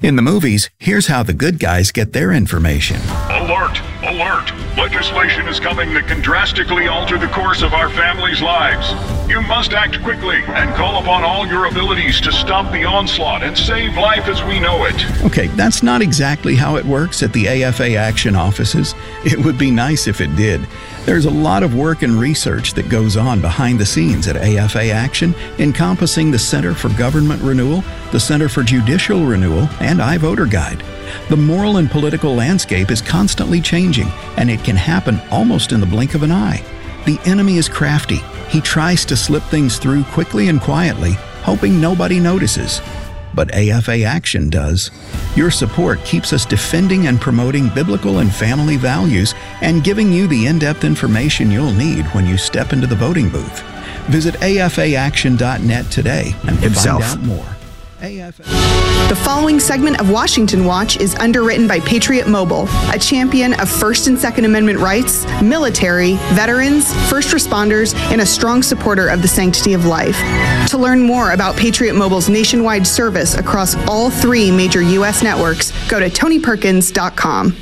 In the movies, here's how the good guys get their information. Alert! Alert! Legislation is coming that can drastically alter the course of our families' lives. You must act quickly and call upon all your abilities to stop the onslaught and save life as we know it. Okay, that's not exactly how it works at the AFA Action offices. It would be nice if it did. There's a lot of work and research that goes on behind the scenes at AFA Action, encompassing the Center for Government Renewal, the Center for Judicial Renewal, and iVoter Guide. The moral and political landscape is constantly changing, and it can happen almost in the blink of an eye. The enemy is crafty. He tries to slip things through quickly and quietly, hoping nobody notices. But AFA Action does. Your support keeps us defending and promoting biblical and family values and giving you the in-depth information you'll need when you step into the voting booth. Visit afaaction.net today and find out more. The following segment of Washington Watch is underwritten by Patriot Mobile, a champion of First and Second Amendment rights, military, veterans, first responders, and a strong supporter of the sanctity of life. To learn more about Patriot Mobile's nationwide service across all 3 major U.S. networks, go to TonyPerkins.com.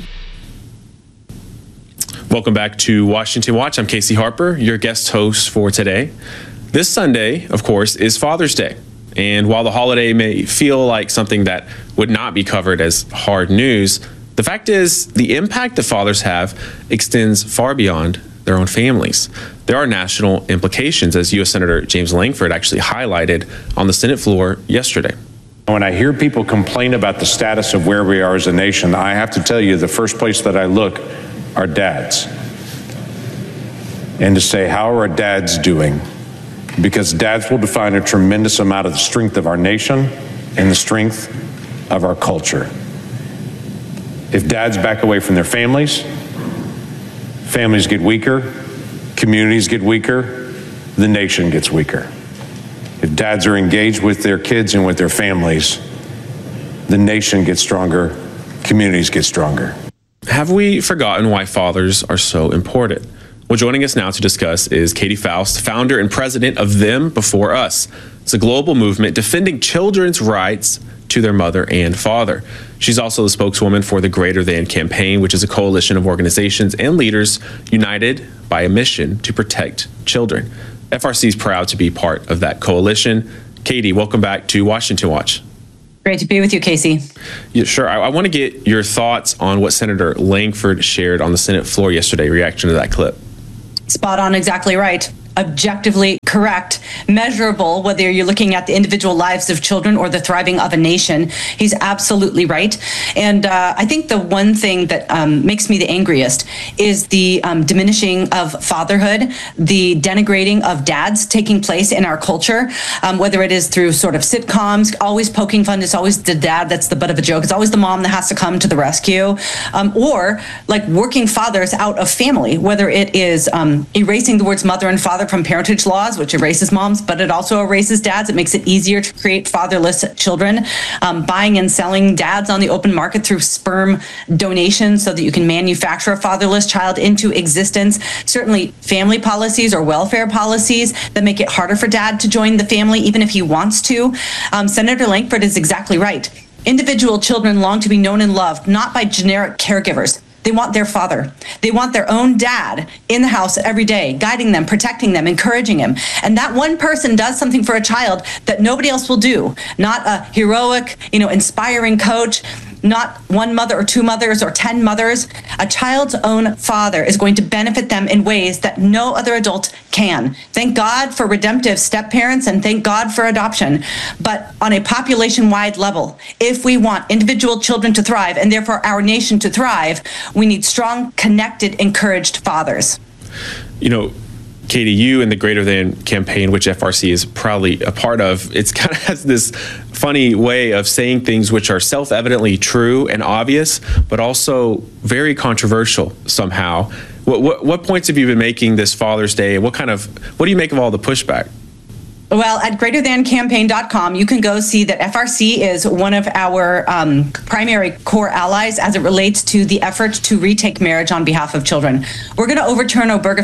Welcome back to Washington Watch. I'm Casey Harper, your guest host for today. This Sunday, of course, is Father's Day. And while the holiday may feel like something that would not be covered as hard news, the fact is the impact that fathers have extends far beyond their own families. There are national implications, as U.S. Senator James Lankford actually highlighted on the Senate floor yesterday. When I hear people complain about the status of where we are as a nation, I have to tell you the first place that I look are dads. And to say, how are our dads doing? Because dads will define a tremendous amount of the strength of our nation and the strength of our culture. If dads back away from their families, families get weaker, communities get weaker, the nation gets weaker. If dads are engaged with their kids and with their families, the nation gets stronger, communities get stronger. Have we forgotten why fathers are so important? Well, joining us now to discuss is Katie Faust, founder and president of Them Before Us. It's a global movement defending children's rights to their mother and father. She's also the spokeswoman for the Greater Than campaign, which is a coalition of organizations and leaders united by a mission to protect children. FRC is proud to be part of that coalition. Katie, welcome back to Washington Watch. Great to be with you, Casey. Yeah, sure. I want to get your thoughts on what Senator Lankford shared on the Senate floor yesterday, reaction to that clip. Spot on, exactly right. Objectively correct, measurable, whether you're looking at the individual lives of children or the thriving of a nation. He's absolutely right. And I think the one thing that makes me the angriest is the diminishing of fatherhood, the denigrating of dads taking place in our culture, whether it is through sort of sitcoms, always poking fun. It's always the dad that's the butt of a joke. It's always the mom that has to come to the rescue, or like working fathers out of family, whether it is erasing the words mother and father from parentage laws, which erases moms, but it also erases dads. It makes it easier to create fatherless children, buying and selling dads on the open market through sperm donations so that you can manufacture a fatherless child into existence. Certainly family policies or welfare policies that make it harder for dad to join the family, even if he wants to. Senator Lankford is exactly right. Individual children long to be known and loved, not by generic caregivers. They want their father. They want their own dad in the house every day, guiding them, protecting them, encouraging him. And that one person does something for a child that nobody else will do. Not a heroic, inspiring coach, not one mother or two mothers or 10 mothers. A child's own father is going to benefit them in ways that no other adult can. Thank God for redemptive step-parents and thank God for adoption. But on a population-wide level, if we want individual children to thrive and therefore our nation to thrive, we need strong, connected, encouraged fathers. Katie, you and the Greater Than campaign, which FRC is proudly a part of, it's kind of has this funny way of saying things which are self-evidently true and obvious, but also very controversial somehow. What points have you been making this Father's Day, and what do you make of all the pushback? Well, at greaterthancampaign.com, you can go see that FRC is one of our primary core allies as it relates to the effort to retake marriage on behalf of children. We're going to overturn Obergefell.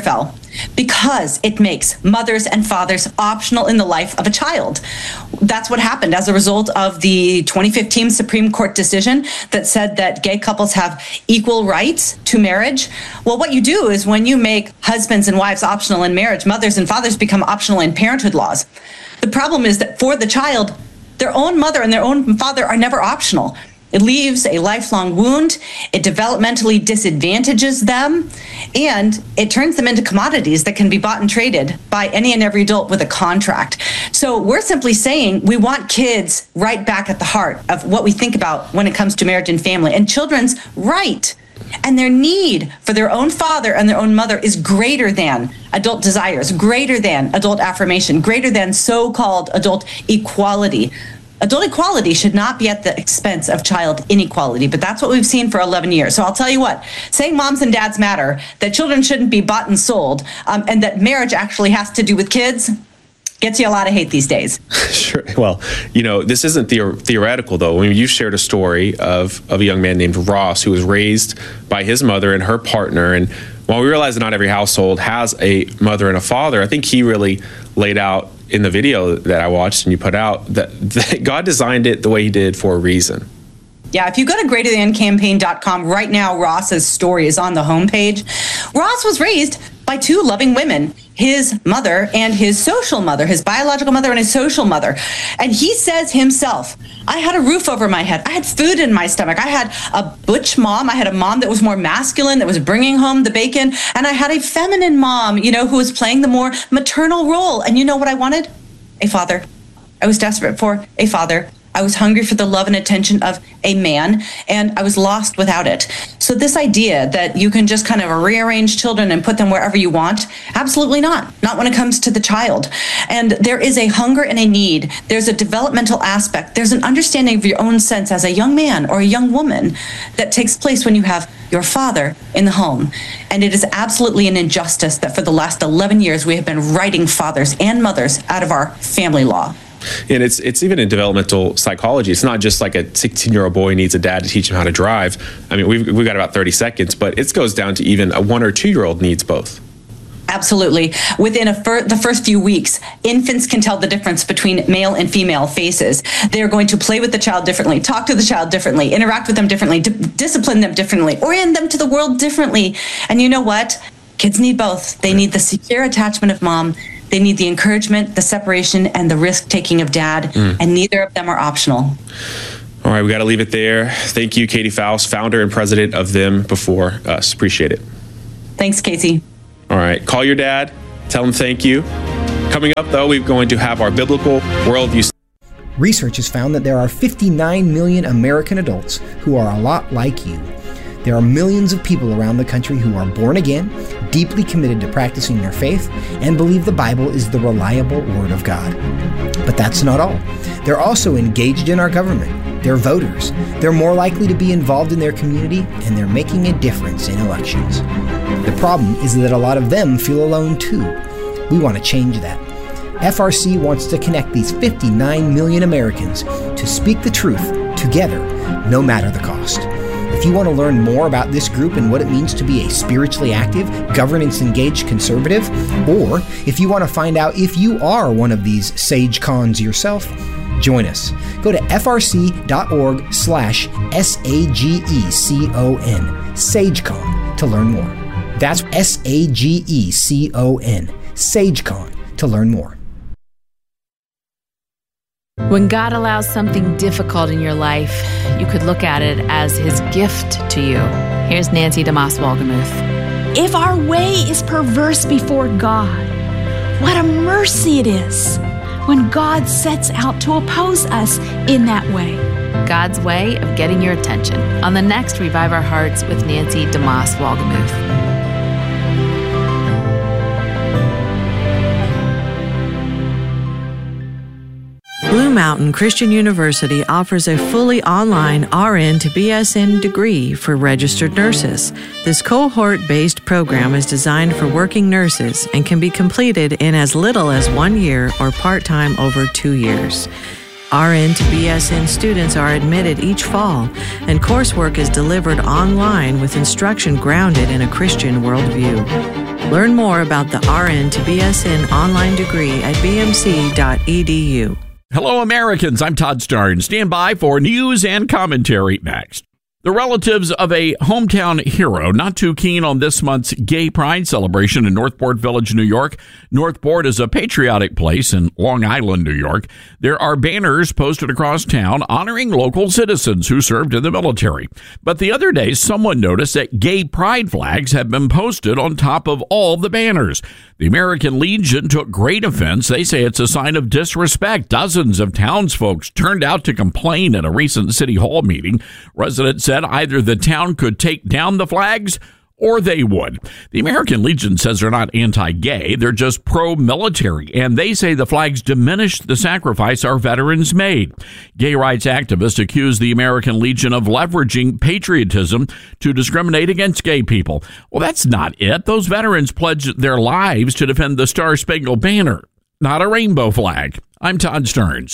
Because it makes mothers and fathers optional in the life of a child. That's what happened as a result of the 2015 Supreme Court decision that said that gay couples have equal rights to marriage. Well, what you do is when you make husbands and wives optional in marriage, mothers and fathers become optional in parenthood laws. The problem is that for the child, their own mother and their own father are never optional. It leaves a lifelong wound, it developmentally disadvantages them, and it turns them into commodities that can be bought and traded by any and every adult with a contract. So we're simply saying we want kids right back at the heart of what we think about when it comes to marriage and family, and children's right and their need for their own father and their own mother is greater than adult desires, greater than adult affirmation, greater than so-called adult equality. Adult equality should not be at the expense of child inequality, but that's what we've seen for 11 years. So I'll tell you what, saying moms and dads matter, that children shouldn't be bought and sold, and that marriage actually has to do with kids, gets you a lot of hate these days. Sure. Well, this isn't theoretical, though. I mean, you shared a story of a young man named Ross who was raised by his mother and her partner. And while we realize that not every household has a mother and a father, I think he really laid out in the video that I watched and you put out that God designed it the way he did for a reason. Yeah, if you go to greaterthancampaign.com right now, Ross's story is on the homepage. Ross was raised by two loving women, his mother and his social mother, his biological mother and his social mother. And he says himself, I had a roof over my head. I had food in my stomach. I had a butch mom. I had a mom that was more masculine, that was bringing home the bacon. And I had a feminine mom, who was playing the more maternal role. And you know what I wanted? A father. I was desperate for a father. I was hungry for the love and attention of a man, and I was lost without it. So this idea that you can just kind of rearrange children and put them wherever you want, absolutely not. Not when it comes to the child. And there is a hunger and a need. There's a developmental aspect. There's an understanding of your own sense as a young man or a young woman that takes place when you have your father in the home. And it is absolutely an injustice that for the last 11 years we have been writing fathers and mothers out of our family law. And it's even in developmental psychology. It's not just like a 16-year-old boy needs a dad to teach him how to drive. I mean, we've got about 30 seconds, but it goes down to even a 1 or 2-year-old needs both. Absolutely. Within the first few weeks, infants can tell the difference between male and female faces. They're going to play with the child differently, talk to the child differently, interact with them differently, discipline them differently, orient them to the world differently. And you know what? Kids need both. They need the secure attachment of mom. They need the encouragement, the separation, and the risk-taking of dad, and neither of them are optional. All right, we got to leave it there. Thank you, Katie Faust, founder and president of Them Before Us. Appreciate it. Thanks, Casey. All right, call your dad. Tell him thank you. Coming up, though, we're going to have our biblical worldview. Research has found that there are 59 million American adults who are a lot like you. There are millions of people around the country who are born again, deeply committed to practicing their faith, and believe the Bible is the reliable Word of God. But that's not all. They're also engaged in our government. They're voters. They're more likely to be involved in their community, and they're making a difference in elections. The problem is that a lot of them feel alone too. We want to change that. FRC wants to connect these 59 million Americans to speak the truth together, no matter the cost. If you want to learn more about this group and what it means to be a spiritually active, governance-engaged conservative, or if you want to find out if you are one of these sage cons yourself, join us. Go to frc.org/SAGECON, SageCon, to learn more. That's SAGECON, SageCon, to learn more. When God allows something difficult in your life, you could look at it as His gift to you. Here's Nancy DeMoss Wolgemuth. If our way is perverse before God, what a mercy it is when God sets out to oppose us in that way. God's way of getting your attention on the next Revive Our Hearts with Nancy DeMoss Wolgemuth. Blue Mountain Christian University offers a fully online RN to BSN degree for registered nurses. This cohort-based program is designed for working nurses and can be completed in as little as 1 year or part-time over 2 years. RN to BSN students are admitted each fall, and coursework is delivered online with instruction grounded in a Christian worldview. Learn more about the RN to BSN online degree at bmc.edu. Hello, Americans. I'm Todd Starnes. Stand by for news and commentary next. The relatives of a hometown hero not too keen on this month's Gay Pride celebration in Northport Village, New York. Northport is a patriotic place in Long Island, New York. There are banners posted across town honoring local citizens who served in the military. But the other day, someone noticed that gay pride flags have been posted on top of all the banners. The American Legion took great offense. They say it's a sign of disrespect. Dozens of townsfolk turned out to complain at a recent City Hall meeting. Residents said either the town could take down the flags or they would. The American Legion says they're not anti-gay, they're just pro-military, and they say the flags diminish the sacrifice our veterans made. Gay rights activists accuse the American Legion of leveraging patriotism to discriminate against gay people. Well, that's not it. Those veterans pledged their lives to defend the Star-Spangled Banner, not a rainbow flag. I'm Todd Starnes.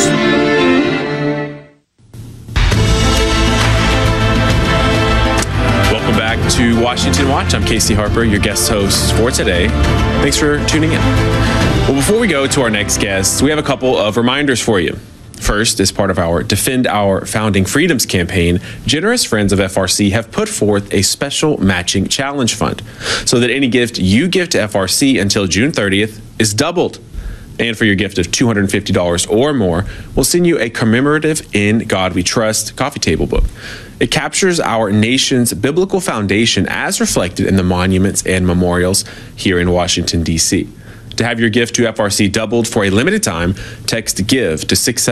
Welcome back to Washington Watch. I'm Casey Harper, your guest host for today. Thanks for tuning in. Well, before we go to our next guest, we have a couple of reminders for you. First, as part of our Defend Our Founding Freedoms campaign, generous friends of FRC have put forth a special matching challenge fund so that any gift you give to FRC until June 30th is doubled. And for your gift of $250 or more, we'll send you a commemorative In God We Trust coffee table book. It captures our nation's biblical foundation as reflected in the monuments and memorials here in Washington, D.C. To have your gift to FRC doubled for a limited time, text GIVE to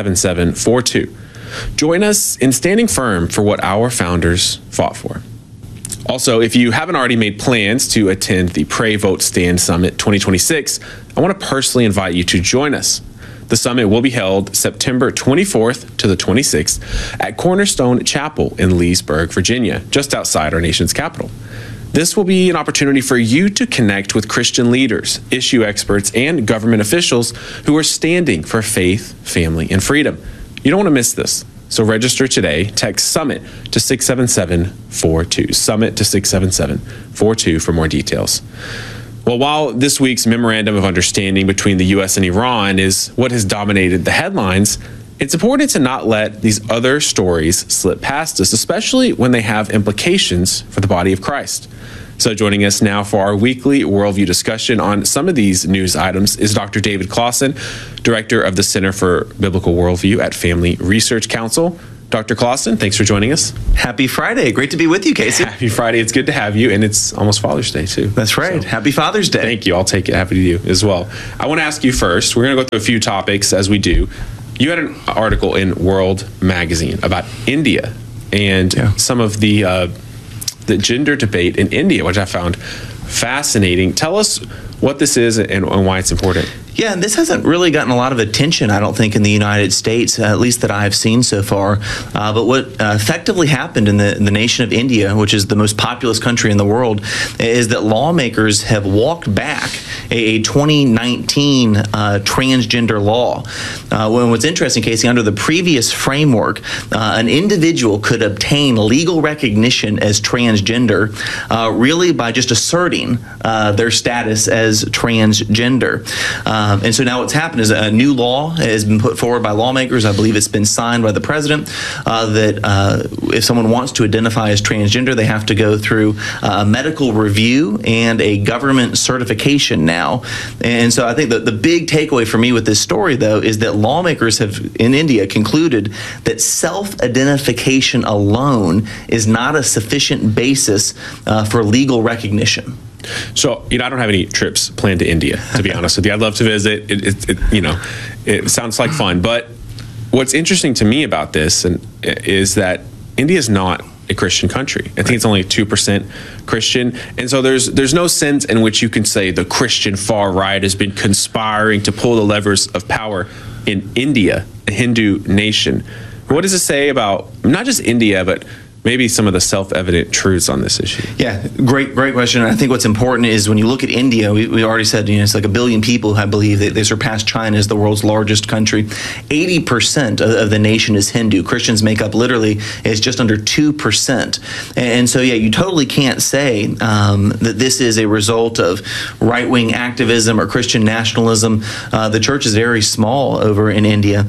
67742. Join us in standing firm for what our founders fought for. Also, if you haven't already made plans to attend the Pray, Vote, Stand Summit 2026, I want to personally invite you to join us. The summit will be held September 24th to the 26th at Cornerstone Chapel in Leesburg, Virginia, just outside our nation's capital. This will be an opportunity for you to connect with Christian leaders, issue experts, and government officials who are standing for faith, family, and freedom. You don't want to miss this. So register today. Text SUMMIT to 67742. SUMMIT to 67742 for more details. Well, while this week's Memorandum of Understanding between the U.S. and Iran is what has dominated the headlines, it's important to not let these other stories slip past us, especially when they have implications for the body of Christ. So joining us now for our weekly worldview discussion on some of these news items is Dr. David Closson, Director of the Center for Biblical Worldview at Family Research Council. Dr. Closson, thanks for joining us. Happy Friday. Great to be with you, Casey. Happy Friday. It's good to have you, and it's almost Father's Day, too. That's right. So, happy Father's Day. Thank you. I'll take it. Happy to you as well. I want to ask you first, we're going to go through a few topics as we do. You had an article in World Magazine about India and some of the gender debate in India, which I found fascinating. Tell us what this is and why it's important. Yeah, and this hasn't really gotten a lot of attention, I don't think, in the United States, at least that I've seen so far. But what effectively happened in the nation of India, which is the most populous country in the world, is that lawmakers have walked back a 2019 transgender law. When what's interesting, Casey, under the previous framework, an individual could obtain legal recognition as transgender really by just asserting their status as transgender. And so now what's happened is a new law has been put forward by lawmakers. I believe it's been signed by the president that if someone wants to identify as transgender, they have to go through a medical review and a government certification now. And so I think that the big takeaway for me with this story, though, is that lawmakers have in India concluded that self-identification alone is not a sufficient basis for legal recognition. So, I don't have any trips planned to India, to be honest with you. I'd love to visit. It sounds like fun. But what's interesting to me about this is that India is not a Christian country. I think it's only 2% Christian. And so there's no sense in which you can say the Christian far right has been conspiring to pull the levers of power in India, a Hindu nation. What does it say about not just India, but maybe some of the self-evident truths on this issue? Yeah, great question. And I think what's important is when you look at India, we already said, it's like 1 billion people, I believe, they surpass China as the world's largest country. 80% of the nation is Hindu. Christians make up literally is just under 2%. And so, you totally can't say that this is a result of right-wing activism or Christian nationalism. The church is very small over in India.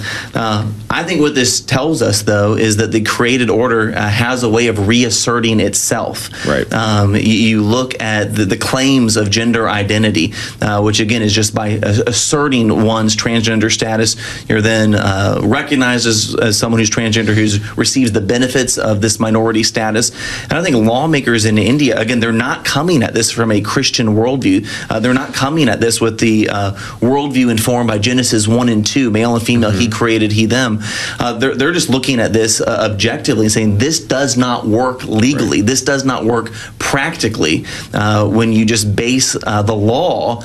I think what this tells us, though, is that the created order has a way of reasserting itself. Right. You look at the claims of gender identity, which again is just by asserting one's transgender status, you're then recognized as someone who's transgender, who receives the benefits of this minority status. And I think lawmakers in India, again, they're not coming at this from a Christian worldview. They're not coming at this with the worldview informed by Genesis 1 and 2, male and female, he created, he, them. They're just looking at this objectively and saying this does not work legally. Right. This does not work practically when you just base the law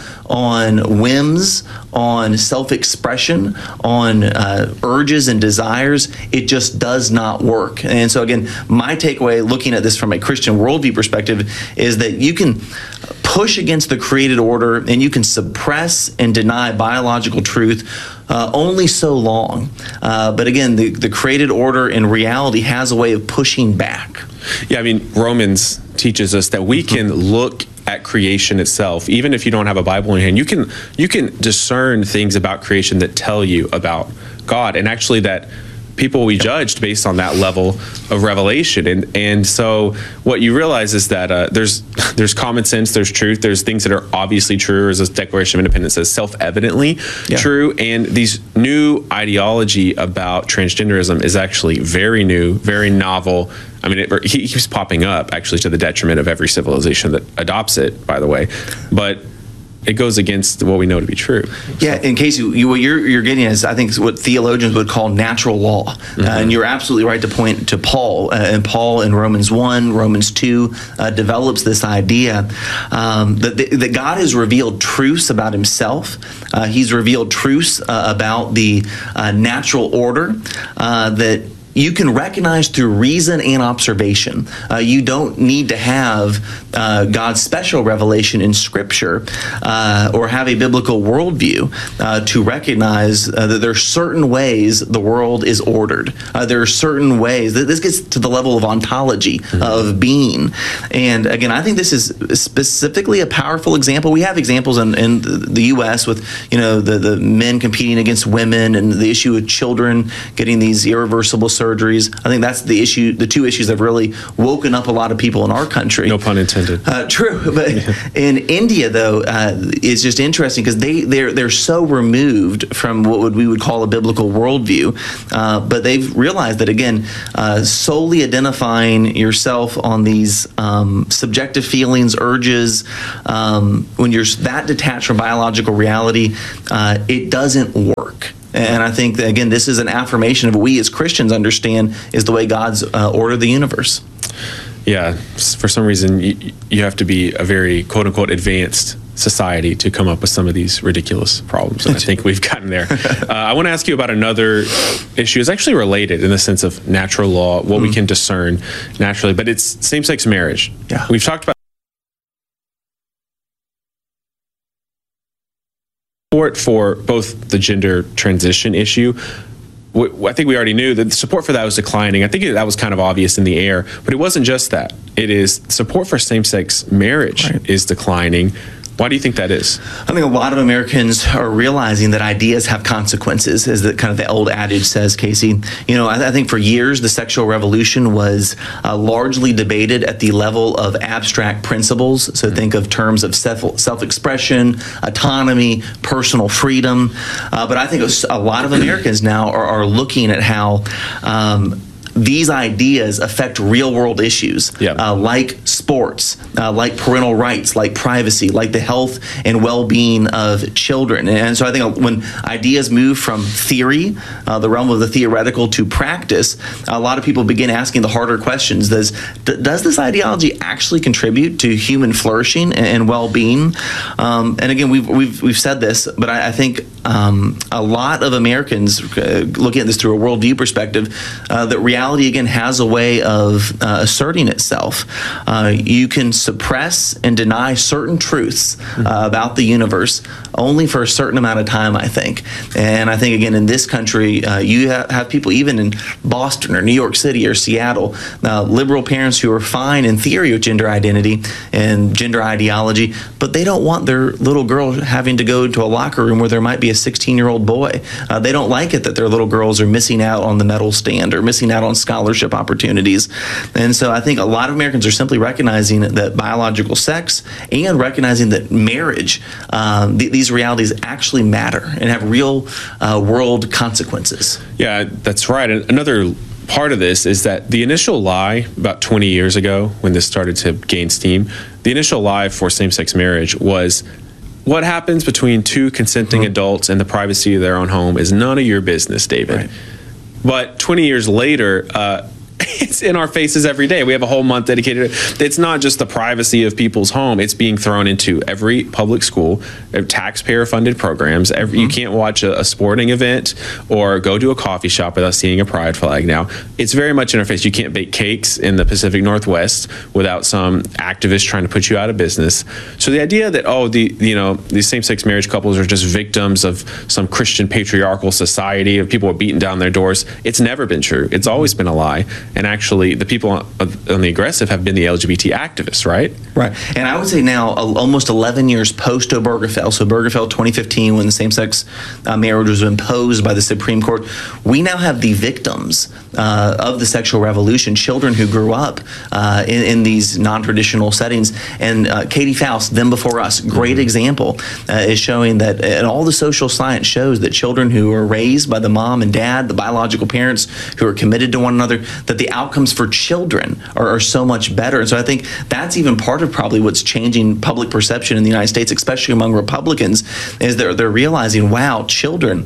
on whims, on self-expression, on urges and desires. It just does not work. And so again, my takeaway looking at this from a Christian worldview perspective is that you can push against the created order and you can suppress and deny biological truth only so long. But again, the created order in reality has a way of pushing back. Yeah, I mean, Romans teaches us that we can look at creation itself, even if you don't have a Bible in hand. You can discern things about creation that tell you about God, and actually that people will be judged based on that level of revelation. And so what you realize is that there's common sense, there's truth, there's things that are obviously true, as this Declaration of Independence says, self-evidently true. And these new ideology about transgenderism is actually very new, very novel. I mean, he keeps popping up, actually, to the detriment of every civilization that adopts it, by the way. But it goes against what we know to be true. Yeah, in case what you're getting is, I think, what theologians would call natural law. And you're absolutely right to point to Paul. And Paul in Romans 1, Romans 2 develops this idea that God has revealed truths about himself. He's revealed truths about the natural order that you can recognize through reason and observation. You don't need to have God's special revelation in Scripture or have a biblical worldview to recognize that there are certain ways the world is ordered. There are certain ways that this gets to the level of ontology, of being. And again, I think this is specifically a powerful example. We have examples in the U.S. with the men competing against women and the issue of children getting these irreversible surgeries. I think that's the issue. The two issues that have really woken up a lot of people in our country. No pun intended. True, but in India, though, it's just interesting because they're so removed from what we would call a biblical worldview, but they've realized that again, solely identifying yourself on these subjective feelings, urges, when you're that detached from biological reality, it doesn't work. And I think that, again, this is an affirmation of what we as Christians understand is the way God's ordered the universe. Yeah, for some reason, you have to be a very, quote-unquote, advanced society to come up with some of these ridiculous problems. And I think we've gotten there. I want to ask you about another issue. It's actually related in the sense of natural law, what we can discern naturally, but it's same-sex marriage. Yeah. We've talked about support for both the gender transition issue. I think we already knew that the support for that was declining. I think that was kind of obvious in the air, but it wasn't just that. It is support for same-sex marriage is declining. Why do you think that is? I think a lot of Americans are realizing that ideas have consequences, as the old adage says, Casey. I think for years the sexual revolution was largely debated at the level of abstract principles. So think of terms of self-expression, autonomy, personal freedom. But I think a lot of Americans now are looking at how these ideas affect real-world issues like sports. sports, like parental rights, like privacy, like the health and well-being of children. And so I think when ideas move from theory, the realm of the theoretical, to practice, a lot of people begin asking the harder questions. Does this ideology actually contribute to human flourishing and well-being? And again, we've said this, but I think a lot of Americans, looking at this through a worldview perspective, that reality again has a way of asserting itself. You can suppress and deny certain truths about the universe only for a certain amount of time, I think. And I think, again, in this country, you have people even in Boston or New York City or Seattle, liberal parents who are fine in theory with gender identity and gender ideology, but they don't want their little girl having to go to a locker room where there might be a 16-year-old boy. They don't like it that their little girls are missing out on the medal stand or missing out on scholarship opportunities. And so I think a lot of Americans are simply recognizing that biological sex and recognizing that marriage, these realities actually matter and have real world consequences. Yeah, that's right. And another part of this is that the initial lie about 20 years ago, when this started to gain steam, the initial lie for same-sex marriage was what happens between two consenting adults in the privacy of their own home is none of your business, David. Right. But 20 years later, it's in our faces every day. We have a whole month dedicated to it. It's not just the privacy of people's home. It's being thrown into every public school, taxpayer-funded programs. You can't watch a sporting event or go to a coffee shop without seeing a pride flag now. It's very much in our face. You can't bake cakes in the Pacific Northwest without some activist trying to put you out of business. So the idea that, these same-sex marriage couples are just victims of some Christian patriarchal society of people are beating down their doors, it's never been true. It's always been a lie. And actually, the people on the aggressive have been the LGBT activists, right? Right. And I would say now, almost 11 years post-Obergefell, so Obergefell 2015, when the same-sex marriage was imposed by the Supreme Court, we now have the victims of the sexual revolution, children who grew up in these non-traditional settings. And Katie Faust, Them Before Us, great example, is showing that, and all the social science shows that children who are raised by the mom and dad, the biological parents who are committed to one another, that the outcomes for children are so much better. And so I think that's even part of probably what's changing public perception in the United States, especially among Republicans, is they're realizing, wow, children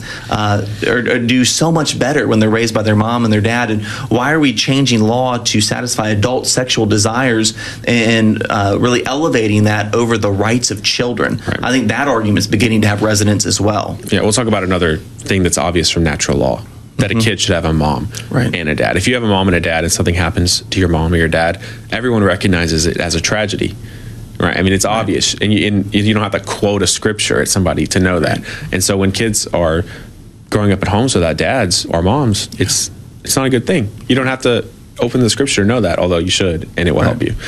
do so much better when they're raised by their mom and their dad. And why are we changing law to satisfy adult sexual desires and really elevating that over the rights of children? Right. I think that argument is beginning to have resonance as well. Yeah, we'll talk about another thing that's obvious from natural law. That a kid should have a mom and a dad. If you have a mom and a dad and something happens to your mom or your dad, everyone recognizes it as a tragedy, right? I mean, it's obvious, and you don't have to quote a scripture at somebody to know that. And so when kids are growing up at homes without dads or moms, it's not a good thing. You don't have to open the scripture to know that, although you should, and it will help you.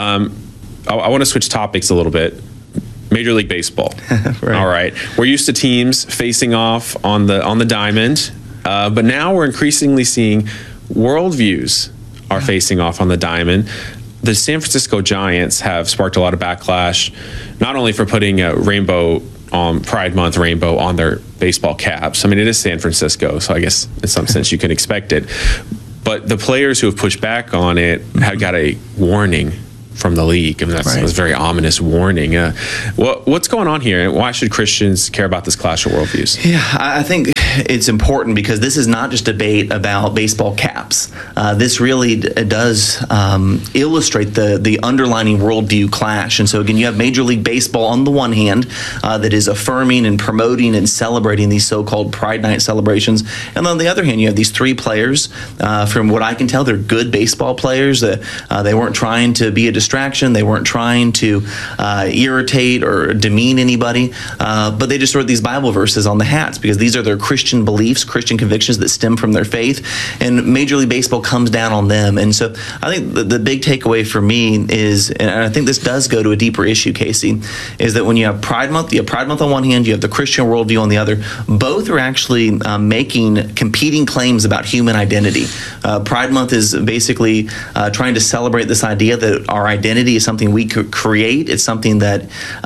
I want to switch topics a little bit. Major League Baseball. All right. We're used to teams facing off on the diamond. But now we're increasingly seeing worldviews are facing off on the diamond. The San Francisco Giants have sparked a lot of backlash, not only for putting a rainbow Pride Month rainbow on their baseball caps. I mean, it is San Francisco, so I guess in some sense you can expect it. But the players who have pushed back on it have got a warning from the league. I mean, that's a very ominous warning. What's going on here, and why should Christians care about this clash of worldviews? Yeah, I think it's important because this is not just a debate about baseball caps. This really does illustrate the underlying worldview clash. And so again, you have Major League Baseball on the one hand that is affirming and promoting and celebrating these so-called Pride Night celebrations. And on the other hand, you have these three players. From what I can tell, they're good baseball players. They weren't trying to be a distraction. They weren't trying to irritate or demean anybody. But they just wrote these Bible verses on the hats because these are their Christian beliefs, Christian convictions that stem from their faith, and Major League Baseball comes down on them. And so I think the big takeaway for me is, and I think this does go to a deeper issue, Casey, is that when you have Pride Month on one hand, you have the Christian worldview on the other. Both are actually making competing claims about human identity. Pride Month is basically trying to celebrate this idea that our identity is something we could create. It's something that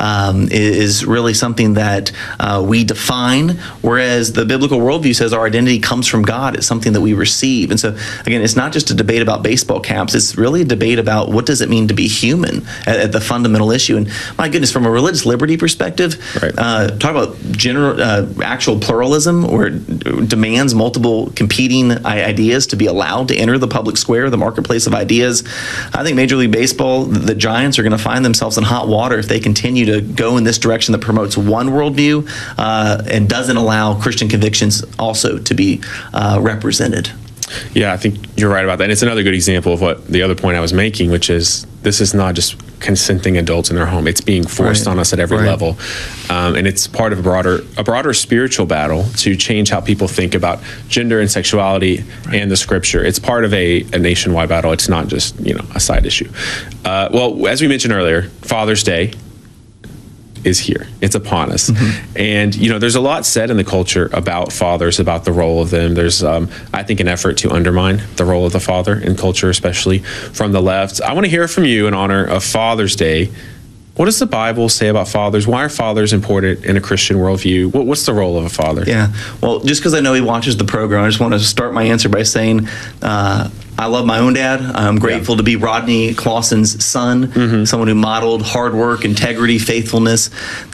is really something that we define, whereas the biblical worldview says our identity comes from God. It's something that we receive. And so, again, it's not just a debate about baseball caps. It's really a debate about what does it mean to be human at the fundamental issue. And my goodness, from a religious liberty perspective, talk about actual pluralism where it demands multiple competing ideas to be allowed to enter the public square, the marketplace of ideas. I think Major League Baseball, the Giants, are going to find themselves in hot water if they continue to go in this direction that promotes one worldview and doesn't allow Christian convictions also to be represented. Yeah, I think you're right about that. And it's another good example of what the other point I was making, which is this is not just consenting adults in their home. It's being forced on us at every level. And it's part of a broader spiritual battle to change how people think about gender and sexuality and the scripture. It's part of a nationwide battle. It's not just, a side issue. Well, as we mentioned earlier, Father's Day is here. It's upon us. And, there's a lot said in the culture about fathers, about the role of them. There's, I think, an effort to undermine the role of the father in culture, especially from the left. I want to hear from you in honor of Father's Day. What does the Bible say about fathers? Why are fathers important in a Christian worldview? What's the role of a father? Yeah, well, just because I know he watches the program, I just want to start my answer by saying I love my own dad. I'm grateful to be Rodney Clausen's son, someone who modeled hard work, integrity, faithfulness.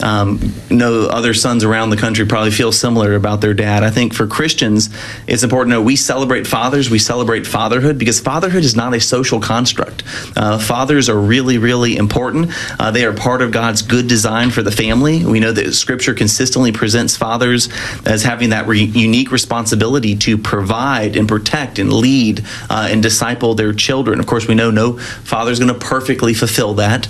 No other sons around the country probably feel similar about their dad. I think for Christians, it's important to know we celebrate fathers, we celebrate fatherhood, because fatherhood is not a social construct. Fathers are really, really important. They are part of God's good design for the family. We know that Scripture consistently presents fathers as having that unique responsibility to provide and protect and lead and disciple their children. Of course, we know no father's going to perfectly fulfill that,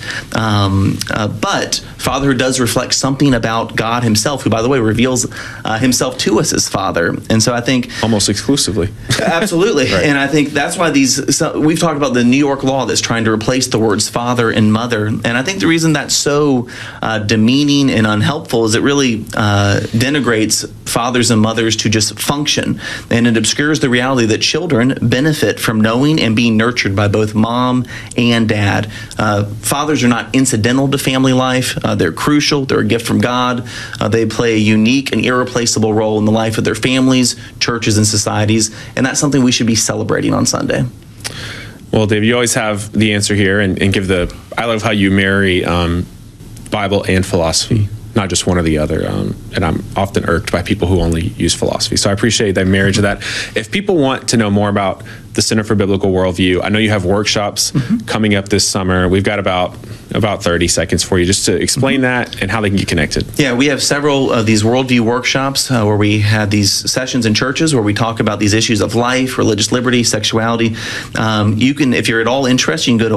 but fatherhood does reflect something about God himself, who, by the way, reveals himself to us as Father. And so I think... almost exclusively. Absolutely. And I think that's why we've talked about the New York law that's trying to replace the words father and mother. And I think the reason that's so demeaning and unhelpful is it really denigrates fathers and mothers to just function. And it obscures the reality that children benefit from knowing and being nurtured by both mom and dad. Fathers are not incidental to family life. They're crucial. They're a gift from God. They play a unique and irreplaceable role in the life of their families, churches, and societies. And that's something we should be celebrating on Sunday. Well, Dave, you always have the answer here and give I love how you marry Bible and philosophy, not just one or the other. And I'm often irked by people who only use philosophy. So I appreciate that marriage of that. If people want to know more about the Center for Biblical Worldview, I know you have workshops coming up this summer. We've got about 30 seconds for you just to explain that and how they can get connected. Yeah, we have several of these worldview workshops where we have these sessions in churches where we talk about these issues of life, religious liberty, sexuality. You can, if you're at all interested, you can go to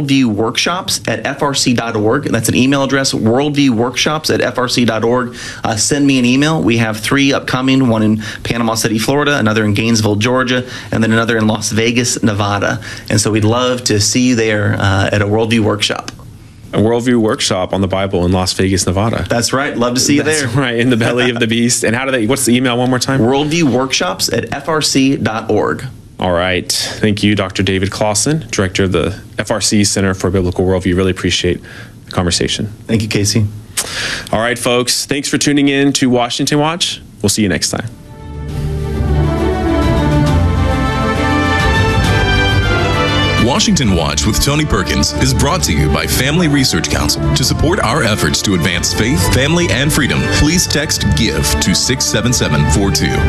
worldviewworkshops@frc.org. That's an email address, worldviewworkshops@frc.org. Send me an email. We have 3 upcoming, one in Panama City, Florida, another in Gainesville, Georgia, and then another in Las Vegas, Nevada. And so we'd love to see you there at a worldview workshop. A worldview workshop on the Bible in Las Vegas, Nevada. That's right. Love to see you there. That's right, in the belly of the beast. And what's the email one more time? Worldviewworkshops@frc.org. All right. Thank you, Dr. David Clausen, Director of the FRC Center for Biblical Worldview. Really appreciate the conversation. Thank you, Casey. All right, folks. Thanks for tuning in to Washington Watch. We'll see you next time. Washington Watch with Tony Perkins is brought to you by Family Research Council. To support our efforts to advance faith, family, and freedom, please text GIVE to 67742.